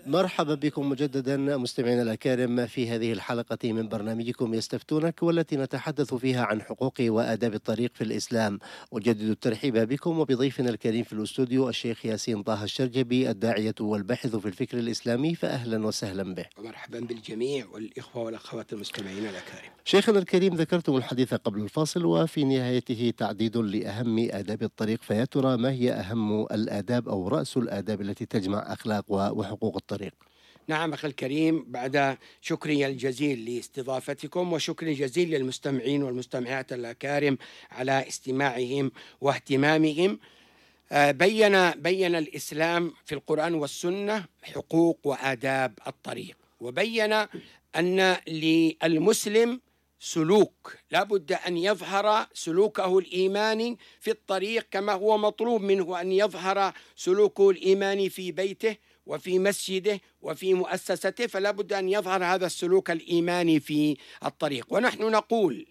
مرحبا بكم مجددا مستمعينا الأكارم في هذه الحلقة من برنامجكم يستفتونك، والتي نتحدث فيها عن حقوق وآداب الطريق في الإسلام. أجدد الترحيب بكم وبضيفنا الكريم في الاستوديو الشيخ ياسين طه الشرجبي، الداعية والباحث في الفكر الإسلامي، فأهلا وسهلا به. ومرحبا بالجميع والإخوة والأخوات المستمعين الأكارم. شيخنا الكريم، ذكرتم الحديث قبل الفاصل وفي نهايته تعديد لأهم آداب الطريق، فيا ترى ما هي أهم الآداب أو رأس الآداب التي تجمع أخلاق وحقوق الطريق؟ نعم أخي الكريم، بعد شكري الجزيل لاستضافتكم وشكري جزيل للمستمعين والمستمعات الأكارم على استماعهم واهتمامهم، بين الإسلام في القرآن والسنة حقوق وآداب الطريق، وبين أن للمسلم سلوك لا بد أن يظهر سلوكه الإيماني في الطريق، كما هو مطلوب منه أن يظهر سلوكه الإيماني في بيته وفي مسجده وفي مؤسسته، فلا بد أن يظهر هذا السلوك الإيماني في الطريق. ونحن نقول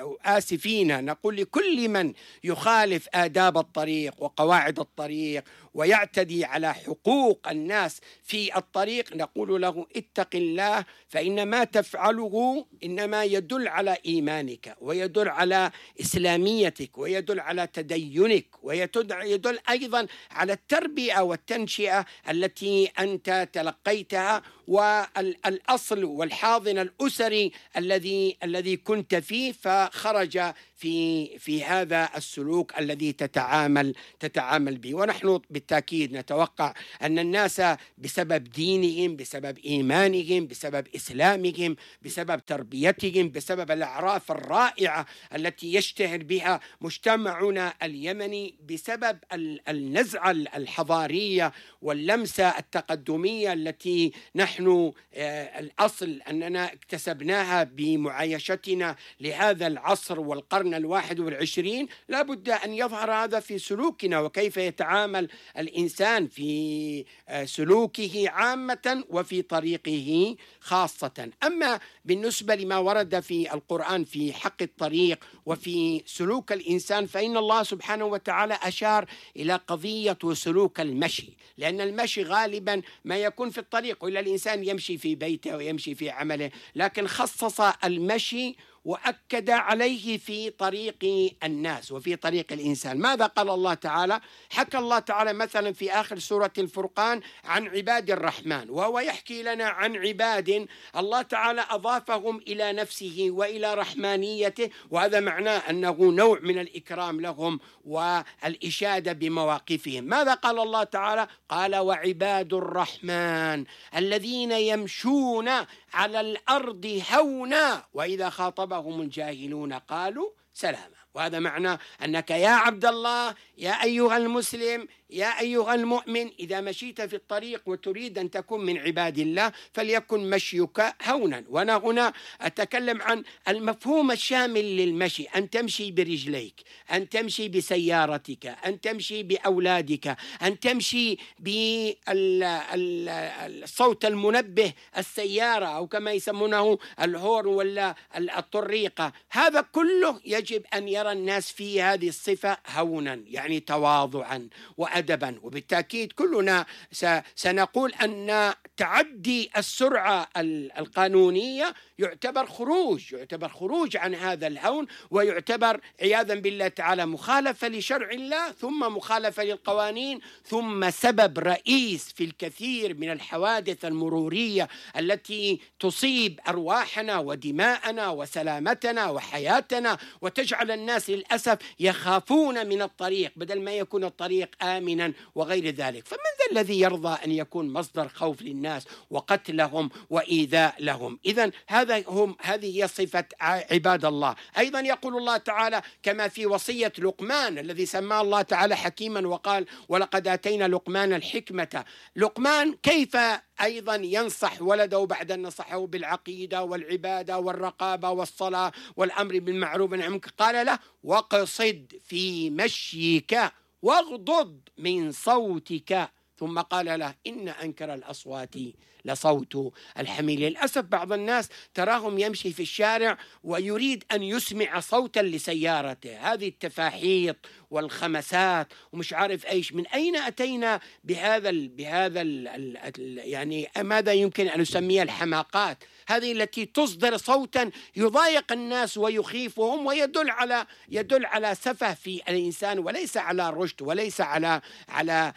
نقول لكل من يخالف آداب الطريق وقواعد الطريق ويعتدي على حقوق الناس في الطريق، نقول له اتق الله، فإن ما تفعله إنما يدل على إيمانك ويدل على إسلاميتك ويدل على تدينك ويدل أيضا على التربية والتنشئة التي أنت تلقيتها والأصل والحاضن الأسري الذي كنت فيه، فخرج في هذا السلوك الذي تتعامل به. ونحن بالتأكيد نتوقع أن الناس بسبب دينهم، بسبب إيمانهم، بسبب إسلامهم، بسبب تربيتهم، بسبب الأعراف الرائعة التي يشتهر بها مجتمعنا اليمني، بسبب النزعة الحضارية واللمسة التقدمية التي نحن الأصل أننا اكتسبناها بمعايشتنا لهذا العصر والقرن 21، لا بد أن يظهر هذا في سلوكنا وكيف يتعامل الإنسان في سلوكه عامة وفي طريقه خاصة. أما بالنسبة لما ورد في القرآن في حق الطريق وفي سلوك الإنسان، فإن الله سبحانه وتعالى أشار إلى قضية سلوك المشي، لأن المشي غالبا ما يكون في الطريق، وإلا الإنسان يمشي في بيته ويمشي في عمله، لكن خصص المشي وأكد عليه في طريق الناس وفي طريق الإنسان. ماذا قال الله تعالى؟ حكى الله تعالى مثلا في آخر سورة الفرقان عن عباد الرحمن، وهو يحكي لنا عن عباد الله تعالى أضافهم إلى نفسه وإلى رحمانيته، وهذا معناه أنه نوع من الإكرام لهم والإشادة بمواقفهم. ماذا قال الله تعالى؟ قال وعباد الرحمن الذين يمشون على الأرض هونا وإذا خاطبهم الجاهلون قالوا سلاما. وهذا معنى أنك يا عبد الله، يا أيها المسلم، يا أيها المؤمن، إذا مشيت في الطريق وتريد أن تكون من عباد الله فليكن مشيك هونا. وأنا هنا أتكلم عن المفهوم الشامل للمشي، أن تمشي برجليك، أن تمشي بسيارتك، أن تمشي بأولادك، أن تمشي بالصوت المنبه السيارة أو كما يسمونه الهور ولا الطريقة. هذا كله يجب أن يرى الناس فيه هذه الصفة هونا، يعني تواضعا وأدبا. وبالتأكيد كلنا سنقول أن تعدي السرعة القانونية يعتبر خروج عن هذا الهون، ويعتبر عياذا بالله تعالى مخالفة لشرع الله، ثم مخالفة للقوانين، ثم سبب رئيس في الكثير من الحوادث المرورية التي تصيب أرواحنا ودماءنا وسلامتنا وحياتنا، وتجعل الناس للأسف يخافون من الطريق بدل ما يكون الطريق آمنا وغير ذلك. فمن ذا الذي يرضى أن يكون مصدر خوف للناس وقتلهم وإيذاء لهم؟ إذن هذه هي صفة عباد الله. أيضا يقول الله تعالى كما في وصية لقمان الذي سماه الله تعالى حكيما وقال ولقد آتينا لقمان الحكمة. لقمان كيف أيضا ينصح ولده بعد أن نصحه بالعقيدة والعبادة والرقابة والصلاة والأمر بالمعروف والنهي عن المنكر؟ قال له واقصد في مشيك واغضض من صوتك ثم قال له إن أنكر الأصوات لصوت الحمير. للأسف بعض الناس تراهم يمشي في الشارع ويريد أن يسمع صوتا لسيارته، هذه التفاحيط والخمسات ومش عارف ايش. من اين اتينا بهذا يعني ماذا يمكن ان نسميه الحماقات هذه التي تصدر صوتا يضايق الناس ويخيفهم ويدل على سفه في الانسان، وليس على رشد، وليس على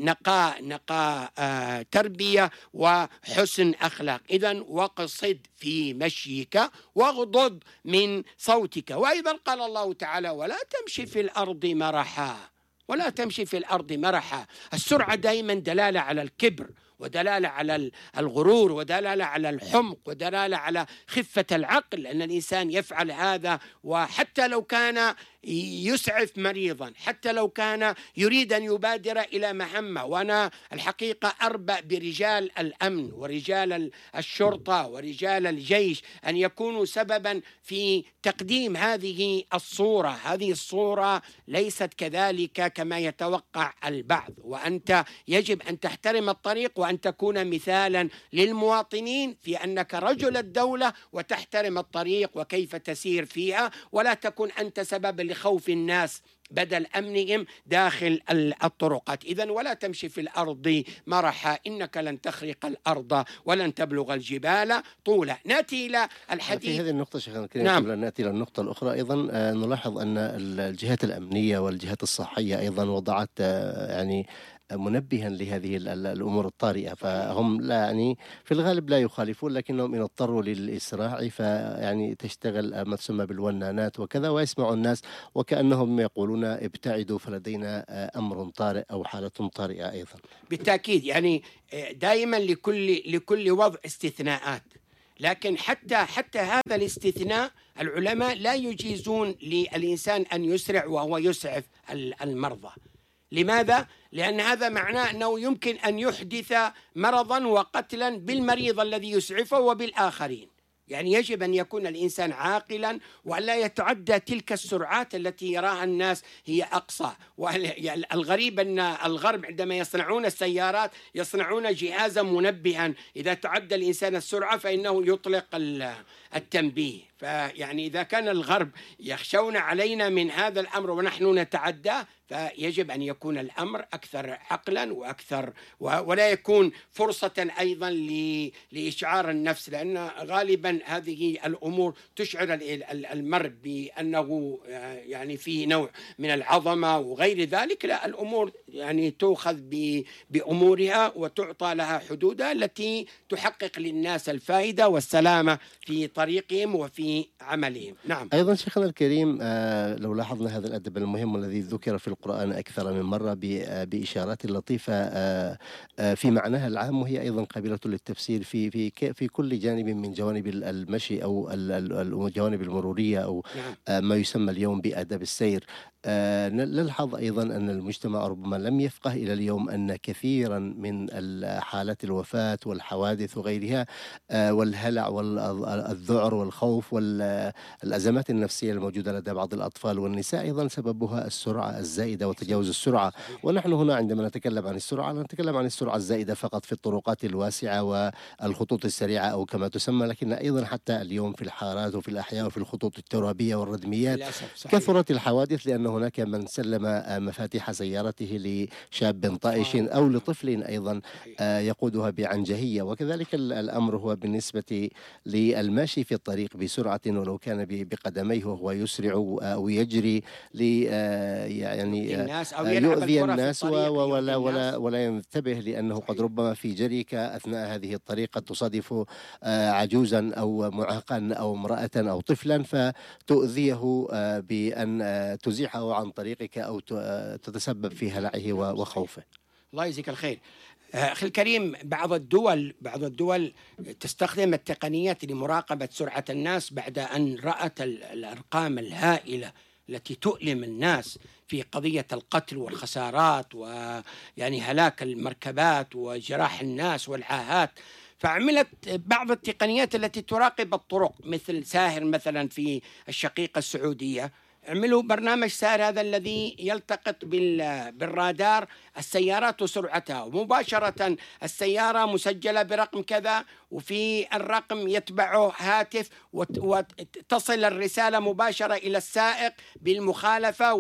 نقاء تربيه وحسن اخلاق. اذا واقصد في مشيك واغضض من صوتك. وايضا قال الله تعالى ولا تمشي في الارض مرحا، ولا تمشي في الأرض مرحا. السرعة دائما دلالة على الكبر، ودلالة على الغرور، ودلالة على الحمق، ودلالة على خفة العقل، لأن الإنسان يفعل هذا وحتى لو كان يسعف مريضا، حتى لو كان يريد أن يبادر إلى مهمة. وأنا الحقيقة أربأ برجال الأمن ورجال الشرطة ورجال الجيش أن يكونوا سببا في تقديم هذه الصورة. هذه الصورة ليست كذلك كما يتوقع البعض، وأنت يجب أن تحترم الطريق وأن تكون مثالا للمواطنين في أنك رجل الدولة وتحترم الطريق وكيف تسير فيها، ولا تكون أنت سبب لخوف الناس بدل أمنهم داخل الطرقات. إذن ولا تمشي في الأرض مرحا إنك لن تخرق الأرض ولن تبلغ الجبال طولا. نأتي إلى الحديث في هذه النقطة شيخنا الكريم. نعم. قبل أن نأتي إلى النقطة الأخرى أيضا نلاحظ أن الجهات الأمنية والجهات الصحية أيضا وضعت يعني منبها لهذه الأمور الطارئة، فهم لا يعني في الغالب لا يخالفون، لكنهم إن اضطروا للإسراع فيعني تشتغل ما تسمى بالونانات وكذا، ويسمع الناس وكأنهم يقولون ابتعدوا فلدينا أمر طارئ أو حالة طارئة أيضا. بالتأكيد يعني دائما لكل وضع استثناءات، لكن حتى هذا الاستثناء العلماء لا يجيزون للإنسان أن يسرع وهو يسعف المرضى. لماذا؟ لأن هذا معناه أنه يمكن أن يحدث مرضا وقتلا بالمريض الذي يسعفه وبالآخرين. يعني يجب أن يكون الإنسان عاقلا ولا يتعدى تلك السرعات التي يراها الناس هي أقصى. الغريب أن الغرب عندما يصنعون السيارات يصنعون جهازا منبها، إذا تعدى الإنسان السرعة فإنه يطلق التنبيه. فيعني إذا كان الغرب يخشون علينا من هذا الأمر ونحن نتعداه، فيجب أن يكون الأمر أكثر عقلا وأكثر ولا يكون فرصة أيضا لإشعار النفس، لأن غالبا هذه الأمور تشعر المرء بأنه يعني فيه نوع من العظمة وغير ذلك. لا، الأمور يعني تؤخذ بأمورها وتعطى لها حدودها التي تحقق للناس الفائدة والسلامة في طريقهم وفي عملهم. نعم. أيضا شيخنا الكريم لو لاحظنا هذا الأدب المهم الذي ذكر في القرآن أكثر من مرة بإشارات لطيفة في معناها العام، وهي أيضا قابلة للتفسير في كل جانب من جوانب المشي أو الجوانب المرورية أو ما يسمى اليوم بآداب السير. نلحظ أيضا أن المجتمع ربما لم يفقه إلى اليوم أن كثيرا من حالات الوفاة والحوادث وغيرها والهلع والذعر والخوف والأزمات النفسية الموجودة لدى بعض الأطفال والنساء أيضا سببها السرعة الزائدة وتجاوز السرعة. ونحن هنا عندما نتكلم عن السرعة لا نتكلم عن السرعة الزائدة فقط في الطرقات الواسعة والخطوط السريعة أو كما تسمى، لكن أيضا حتى اليوم في الحارات وفي الأحياء وفي الخطوط الترابية والردميات كثرت الحوادث، لأن هناك من سلم مفاتيح سيارته لشاب طائش أو لطفل أيضا يقودها بعنجهية. وكذلك الأمر هو بالنسبة للماشي في الطريق بسرعة ولو كان بقدميه وهو يسرع أو يجري يعني يؤذي الناس ولا ينتبه، لأنه قد ربما في جريك أثناء هذه الطريق قد تصادف عجوزا أو معاقا أو امرأة أو طفلا فتؤذيه بأن تزيحه عن طريقك أو تتسبب في هلعه وخوفه. الله يجزيك الخير. أخي الكريم، بعض الدول تستخدم التقنيات لمراقبة سرعة الناس بعد أن رأت الأرقام الهائلة التي تؤلم الناس في قضية القتل والخسارات ويعني هلاك المركبات وجراح الناس والعاهات، فعملت بعض التقنيات التي تراقب الطرق مثل ساهر مثلا في الشقيقة السعودية، اعملوا برنامج سائر هذا الذي يلتقط بالرادار السيارات وسرعتها، ومباشرة السيارة مسجلة برقم كذا، وفي الرقم يتبعه هاتف وتصل الرسالة مباشرة إلى السائق بالمخالفة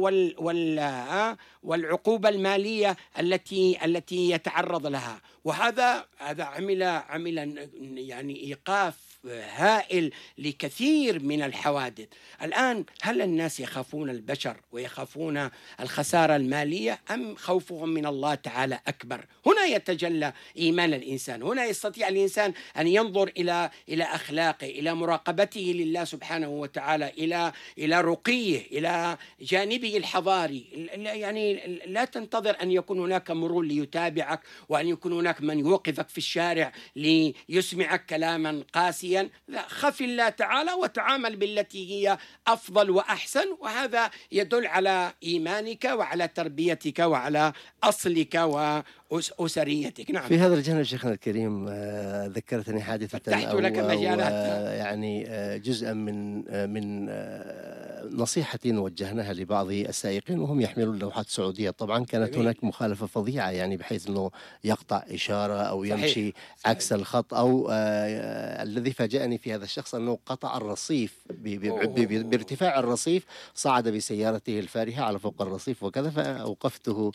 والعقوبة المالية التي يتعرض لها. وهذا عمل يعني إيقاف هائل لكثير من الحوادث. الآن هل الناس يخافون البشر ويخافون الخسارة المالية، أم خوفهم من الله تعالى أكبر؟ هنا يتجلى إيمان الإنسان، هنا يستطيع الإنسان أن ينظر إلى أخلاقه، إلى مراقبته لله سبحانه وتعالى، إلى رقيه، إلى جانبه الحضاري. يعني لا تنتظر أن يكون هناك مرور ليتابعك، وأن يكون هناك من يوقفك في الشارع ليسمعك كلاما قاسيا. لا، خف الله تعالى وتعامل بالتي هي أفضل وأحسن، وهذا يدل على إيمانك وعلى تربيتك وعلى أصلك وأسريتك. نعم. في هذا الجانب شيخنا الكريم ذكرتني حادثة فتحت لك مجالات، يعني جزءا من نصيحة وجهناها لبعض السائقين وهم يحملون لوحات سعودية. طبعا كانت هناك مخالفة فظيعة، يعني بحيث أنه يقطع إشارة أو يمشي صحيح. عكس الخط، أو الذي فاجأني في هذا الشخص أنه قطع الرصيف بارتفاع الرصيف، صعد بسيارته الفارهة على فوق الرصيف وكذا، فأوقفته.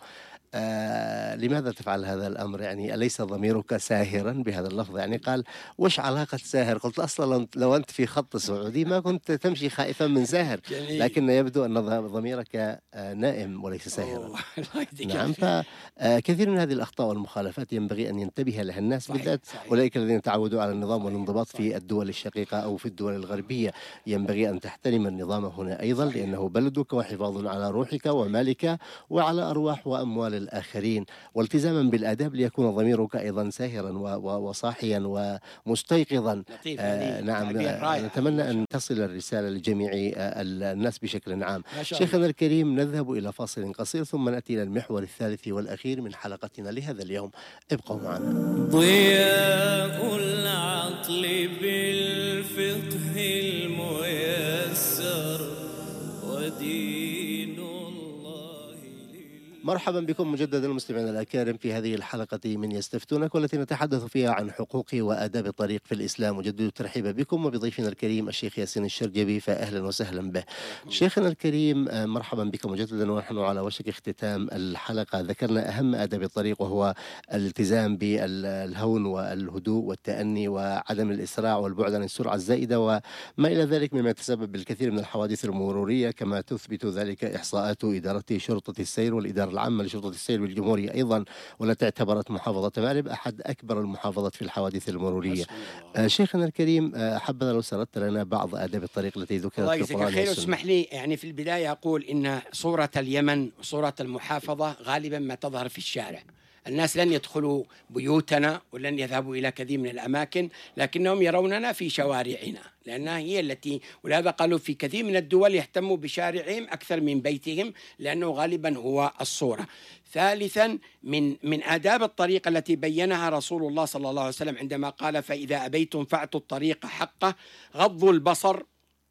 لماذا تفعل هذا الأمر؟ يعني أليس ضميرك ساهرا بهذا اللفظ؟ يعني قال وش علاقة ساهر؟ قلت أصلا لو أنت في خط سعودي ما كنت تمشي خائفا من ساهر، لكن يبدو أن ضميرك نائم وليس ساهرا. نعم. فكثير من هذه الأخطاء والمخالفات ينبغي أن ينتبه لها الناس، بالذات أولئك الذين تعودوا على النظام والانضباط في الدول الشقيقة أو في الدول الغربية. ينبغي أن تحترم النظام هنا أيضا، لأنه بلدك وحفاظ على روحك ومالك وعلى أرواح وأموال الآخرين، والتزاما بالآداب ليكون ضميرك أيضا ساهرا وصاحيا ومستيقظا. نعم. نتمنى أن تصل الرسالة لجميع الناس بشكل عام. شيخنا الكريم، نذهب إلى فاصل قصير ثم نأتي إلى المحور الثالث والأخير من حلقتنا لهذا اليوم. ابقوا معنا. ضياء العقل بالفقه الميسر ودين. مرحبا بكم مجددا المستمعين الأكارم في هذه الحلقة من يستفتونك، والتي نتحدث فيها عن حقوق وآداب الطريق في الإسلام. أجدد الترحيب بكم وبضيفنا الكريم الشيخ ياسين الشرجبي، فأهلا وسهلا به. شيخنا الكريم، مرحبا بكم مجددا، ونحن على وشك اختتام الحلقة. ذكرنا أهم آداب الطريق، وهو الالتزام بالهون والهدوء والتأني وعدم الإسراع والبعد عن السرعة الزائدة وما إلى ذلك، مما يتسبب بالكثير من الحوادث المرورية، كما تثبت ذلك إحصاءات إدارة شرطة السير والإدارة العامة لشرطة السير بالجمهورية أيضا، والتي اعتبرت محافظة مأرب أحد أكبر المحافظات في الحوادث المرورية. شيخنا الكريم، حبذا لو سردت لنا بعض آداب الطريق التي ذكرت في القرآن والسنة. اسمح لي، يعني في البداية أقول إن صورة اليمن وصورة المحافظة غالبا ما تظهر في الشارع. الناس لن يدخلوا بيوتنا ولن يذهبوا إلى كثير من الأماكن، لكنهم يروننا في شوارعنا، لأنها هي التي، ولهذا قالوا في كثير من الدول يهتموا بشارعهم أكثر من بيتهم، لأنه غالبا هو الصورة. ثالثا، من آداب الطريق التي بينها رسول الله صلى الله عليه وسلم عندما قال فإذا أبيتم فأتوا الطريق حقه، غض البصر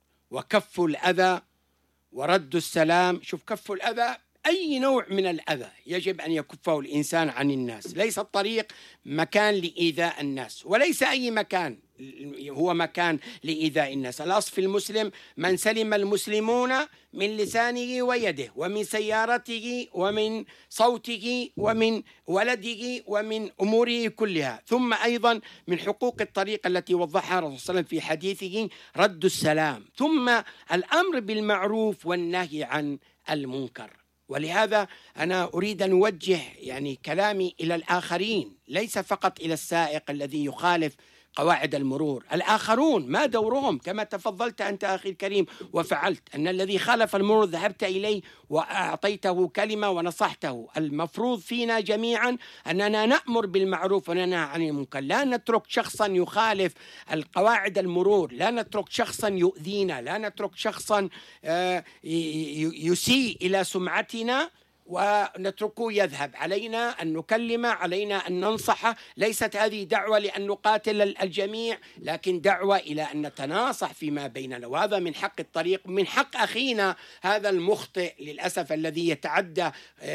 وكف الأذى ورد السلام. شوف، كف الأذى، أي نوع من الأذى يجب أن يكفه الإنسان عن الناس. ليس الطريق مكان لإيذاء الناس، وليس أي مكان هو مكان لإيذاء الناس. الأصل في المسلم من سلم المسلمون من لسانه ويده ومن سيارته ومن صوته ومن ولده ومن أموره كلها. ثم أيضا من حقوق الطريق التي وضحها الرسول صلى الله عليه وسلم في حديثه رد السلام، ثم الأمر بالمعروف والنهي عن المنكر. ولهذا أنا أريد أن أوجه يعني كلامي إلى الآخرين، ليس فقط إلى السائق الذي يخالف قواعد المرور. الآخرون ما دورهم؟ كما تفضلت أنت أخي الكريم وفعلت، أن الذي خالف المرور ذهبت إليه وأعطيته كلمة ونصحته. المفروض فينا جميعا أننا نأمر بالمعروف وننهى عن المنكر، لا نترك شخصا يخالف القواعد المرور، لا نترك شخصا يؤذينا، لا نترك شخصا يسيء إلى سمعتنا ونتركه يذهب. علينا أن نكلمه، علينا أن ننصحه. ليست هذه دعوة لأن نقاتل الجميع، لكن دعوة إلى أن نتناصح فيما بيننا، وهذا من حق الطريق، من حق أخينا هذا المخطئ للأسف الذي يتعدى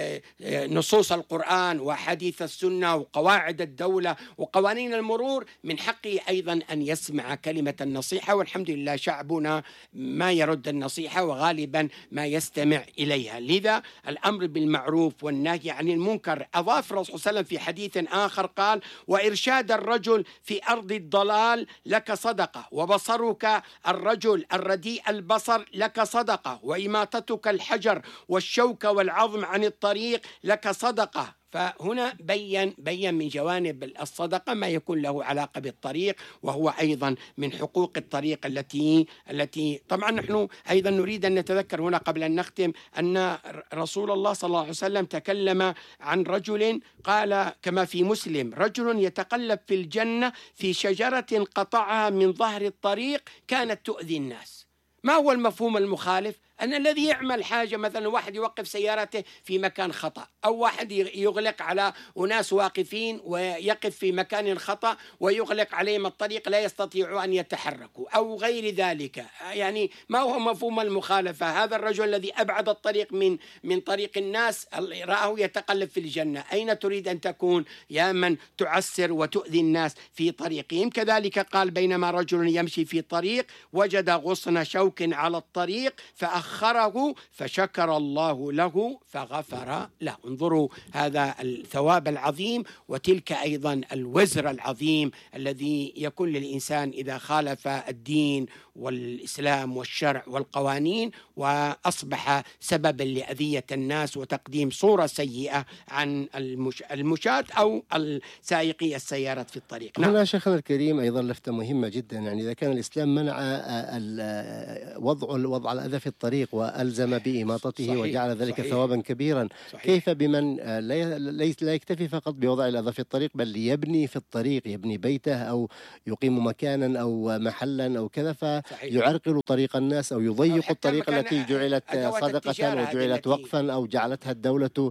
نصوص القرآن وحديث السنة وقواعد الدولة وقوانين المرور. من حقه أيضا أن يسمع كلمة النصيحة، والحمد لله شعبنا ما يرد النصيحة وغالبا ما يستمع إليها. لذا الأمر بالمعروف والنهي عن المنكر. أضاف الرسول صلى الله عليه وسلم في حديث آخر قال: وإرشاد الرجل في أرض الضلال لك صدقة، وبصرك الرجل الرديء البصر لك صدقة، وإماتتك الحجر والشوك والعظم عن الطريق لك صدقة. فهنا بين من جوانب الصدقة ما يكون له علاقة بالطريق، وهو أيضا من حقوق الطريق التي طبعا نحن أيضا نريد أن نتذكر هنا قبل أن نختم أن رسول الله صلى الله عليه وسلم تكلم عن رجل قال كما في مسلم: رجل يتقلب في الجنة في شجرة قطعها من ظهر الطريق كانت تؤذي الناس. ما هو المفهوم المخالف؟ أن الذي يعمل حاجة، مثلا واحد يوقف سيارته في مكان خطأ، أو واحد يغلق على أناس واقفين ويقف في مكان خطأ ويغلق عليهم الطريق لا يستطيعوا أن يتحركوا أو غير ذلك. يعني ما هو مفهوم المخالفة؟ هذا الرجل الذي أبعد الطريق من طريق الناس رآه يتقلب في الجنة. أين تريد أن تكون يا من تعسر وتؤذي الناس في طريقهم؟ كذلك قال: بينما رجل يمشي في طريق وجد غصن شوك على الطريق فأخره فشكر الله له فغفر له. انظروا هذا الثواب العظيم، وتلك أيضا الوزر العظيم الذي يكون للإنسان إذا خالف الدين والإسلام والشرع والقوانين وأصبح سببا لأذية الناس وتقديم صورة سيئة عن المشاة أو سائقي السيارات في الطريق. نعم. هنا شيخنا الكريم أيضا لفتة مهمة جدا، يعني إذا كان الإسلام منع وضع الأذى في الطريق وألزم بإماطته صحيح. وجعل ذلك صحيح. ثوابا كبيرا صحيح. كيف بمن لا يكتفي فقط بوضع الأذى في الطريق، بل يبني في الطريق، يبني بيته أو يقيم مكانا أو محلا أو كذا، فيعرقل طريق الناس أو يضيق الطريق التي جعلت صدقة وجعلت وقفا أو جعلتها الدولة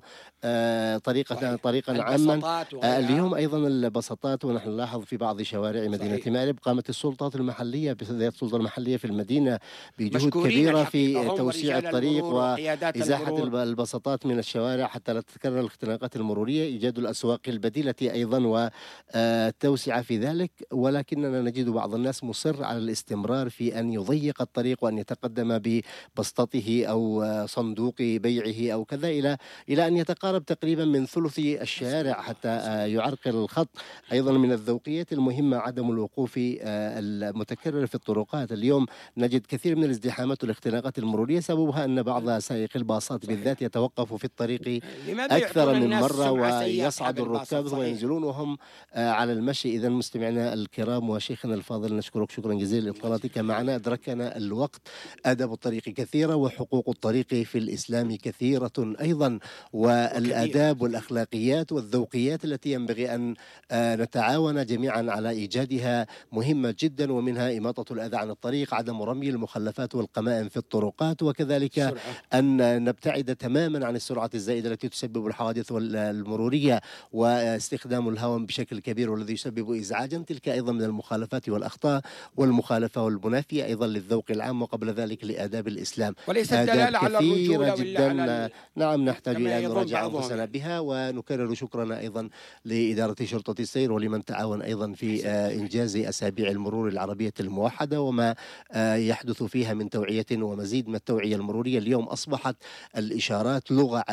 طريقا عاما. اليوم أيضا البساطات، ونحن نلاحظ في بعض شوارع مدينة مأرب قامت السلطات المحلية بالذات السلطة المحلية في المدينة بجهود كبيرة في توسيع الطريق وإزاحة البساطات من الشوارع حتى لا تتكرر الاختناقات المرورية، إيجاد الأسواق البديلة أيضا والتوسعة في ذلك. ولكننا نجد بعض الناس مصر على الاستمرار في أن يضيق الطريق وأن يتقدم ببسطته أو صندوق بيعه أو كذا إلى أن يتقارب تقريبا من ثلث الشارع حتى يعرقل الخط. أيضا من الذوقيات المهمة عدم الوقوف المتكرر في الطرقات. اليوم نجد كثير من الازدحامات والاختناقات المرورية سببها أن بعض سائقي الباصات بالذات يتوقفوا في الطريق أكثر من مرة ويصعد الركاب وينزلون وهم على المشي. إذا مستمعنا الكرام وشيخنا الفاضل نشكرك شكرا جزيلا لاطلالتك معنا. أدركنا الوقت. آداب الطريق كثيرة وحقوق الطريق في الإسلام كثيرة أيضا، والآداب والأخلاقيات والذوقيات التي ينبغي أن نتعاون جميعا على إيجادها مهمة جدا، ومنها إماطة الأذى عن الطريق، عدم رمي المخلفات والقمائم في الطرقات، وكذلك أن نبتعد تماما عن السرعة الزائدة التي تسبب الحوادث المرورية واستخدام الهوى بشكل كبير والذي يسبب إزعاجا. تلك أيضا من المخالفات والأخطاء والمخالفة والمنافية أيضا للذوق العام وقبل ذلك لآداب الإسلام. وليس الدلالة على الرجولة جدا. نعم، نحتاج إلى أن نراجع أنفسنا بها. ونكرر شكرنا أيضا لإدارة شرطة السير ولمن تعاون أيضا في إنجاز أسابيع المرور العربية الموحدة وما يحدث فيها من توعية ومزيد من التوعية المرورية. اليوم أصبحت الإشارات لغة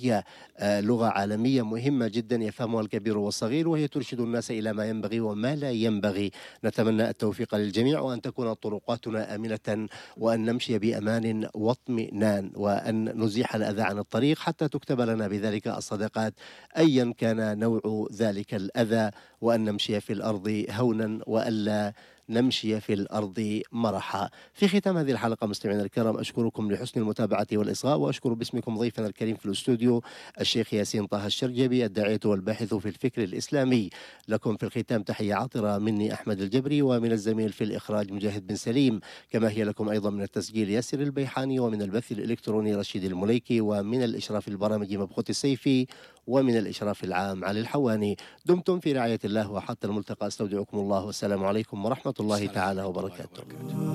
عالمية مهمة جدا يفهمها الكبير والصغير، وهي ترشد الناس إلى ما ينبغي وما لا ينبغي. نتمنى التوفيق للجميع وأن تكون طرقاتنا آمنة وأن نمشي بأمان واطمئنان وأن نزيح الأذى عن الطريق حتى تكتب لنا بذلك الصدقات أيا كان نوع ذلك الأذى، وأن نمشي في الأرض هونا وألا نمشي في الأرض مرحا. في ختام هذه الحلقة مستمعينا الكرام أشكركم لحسن المتابعة والإصغاء، وأشكر باسمكم ضيفنا الكريم في الاستوديو الشيخ ياسين طه الشرجبي، الداعية والباحث في الفكر الإسلامي. لكم في الختام تحية عاطرة مني أحمد الجبري، ومن الزميل في الإخراج مجاهد بن سليم، كما هي لكم أيضا من التسجيل ياسر البيحاني، ومن البث الإلكتروني رشيد المليكي، ومن الإشراف البرامج مبخوت السيفي، ومن الإشراف العام علي الحواني. دمتم في رعاية الله، وحتى الملتقى استودعكم الله، والسلام عليكم ورحمة الله تعالى وبركاته.